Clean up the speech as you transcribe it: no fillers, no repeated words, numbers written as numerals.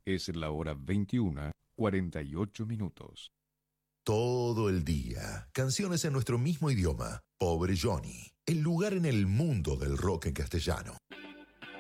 Es la hora 21:48. Todo el día, canciones en nuestro mismo idioma. Pobre Johnny, el lugar en el mundo del rock en castellano.